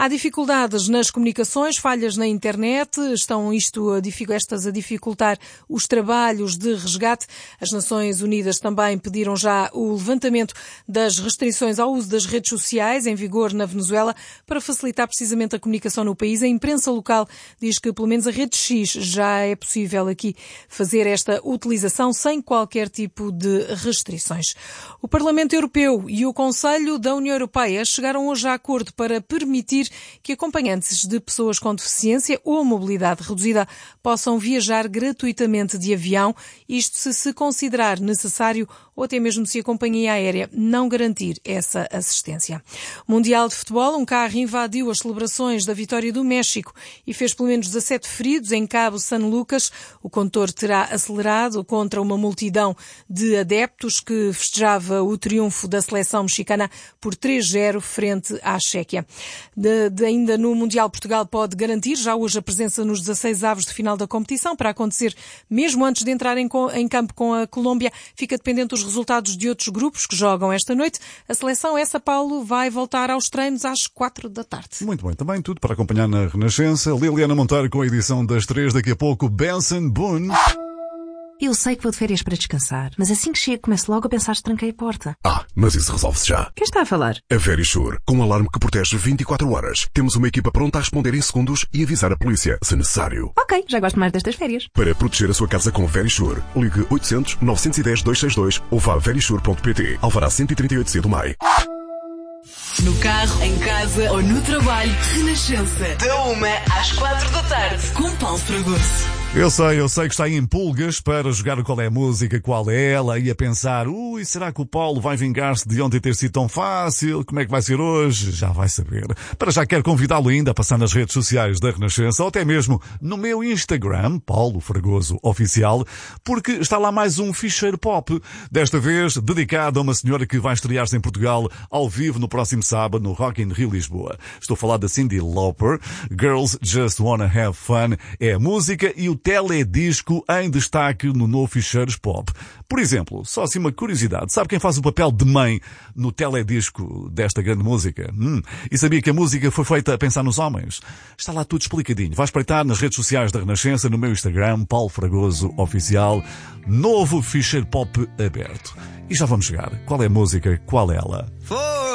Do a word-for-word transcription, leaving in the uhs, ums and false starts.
Há dificuldades nas comunicações, falhas na internet, estão isto a, estas a dificultar os trabalhos de resgate. As Nações Unidas também pediram já o levantamento das restrições ao uso das redes sociais em vigor na Venezuela para facilitar precisamente a comunicação no país. A imprensa local diz que pelo menos a rede X já é possível aqui fazer esta utilização sem qualquer tipo de restrições. O Parlamento Europeu e o Conselho da União Europeia chegaram hoje a acordo para permitir que acompanhantes de pessoas com deficiência ou mobilidade reduzida possam viajar gratuitamente de avião, isto se se considerar necessário ou até mesmo se a companhia aérea não garantir essa assistência. Mundial de Futebol, um carro invadiu as celebrações da vitória do México e fez pelo menos dezassete feridos em Cabo San Lucas. O condutor terá acelerado contra uma multidão de adeptos que festejava o triunfo da seleção mexicana por três a zero frente à Chequia. De, de, ainda no Mundial, Portugal pode garantir já hoje a presença nos dezasseis avos de final da competição, para acontecer mesmo antes de entrar em, em campo com a Colômbia. Fica dependente dos resultados de outros grupos que jogam esta noite. A seleção, essa, Paulo, vai voltar aos treinos às quatro da tarde. Muito bem, também tudo para acompanhar na Renascença. Liliana Monteiro com a edição das três, daqui a pouco Benson Boone. Eu sei que vou de férias para descansar, mas assim que chego começo logo a pensar se tranquei a porta. Ah, mas isso resolve-se já. Quem está a falar? A Verisure, com um alarme que protege vinte e quatro horas. Temos uma equipa pronta a responder em segundos e avisar a polícia, se necessário. Ok, já gosto mais destas férias. Para proteger a sua casa com Verisure, ligue oitocentos, novecentos e dez, duzentos e sessenta e dois ou vá a verisure ponto pt. Alvará cento e trinta e oito C do Maio. No carro, em casa ou no trabalho, Renascença. Da uma às quatro da tarde, com Paulo Fragoso. Eu sei, eu sei que está em pulgas para jogar o Qual é a Música, qual é ela, e a pensar, ui, será que o Paulo vai vingar-se de ontem ter sido tão fácil? Como é que vai ser hoje? Já vai saber. Para já quero convidá-lo ainda a passar nas redes sociais da Renascença, ou até mesmo no meu Instagram, Paulo Fragoso Oficial, porque está lá mais um ficheiro pop, desta vez dedicado a uma senhora que vai estrear-se em Portugal ao vivo no próximo sábado no Rock in Rio Lisboa. Estou a falar da Cyndi Lauper. Girls Just Wanna Have Fun é a música e o teledisco em destaque no novo Ficheiros Pop. Por exemplo, só assim uma curiosidade, sabe quem faz o papel de mãe no teledisco desta grande música? Hum, e sabia que a música foi feita a pensar nos homens? Está lá tudo explicadinho. Vai espreitar nas redes sociais da Renascença, no meu Instagram, Paulo Fragoso Oficial, novo Ficheiro Pop aberto. E já vamos chegar. Qual é a música? Qual é ela? For